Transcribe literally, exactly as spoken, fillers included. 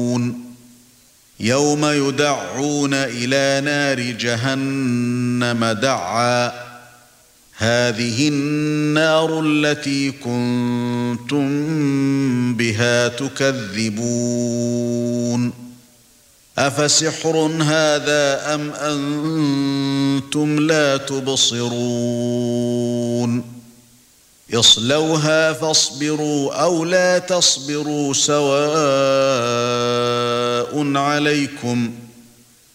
يَوْمَ يُدَعُّونَ إِلَى نَارِ جَهَنَّمَ دَعًّا هَذِهِ النَّارُ الَّتِي كُنتُم بِهَا تُكَذِّبُونَ أَفَسِحْرٌ هَذَا أَمْ أَنْتُمْ لَا تُبْصِرُونَ اصْلَوْهَا فاصْبِرُوا أَوْ لَا تَصْبِرُوا سَوَاءٌ عَلَيْكُمْ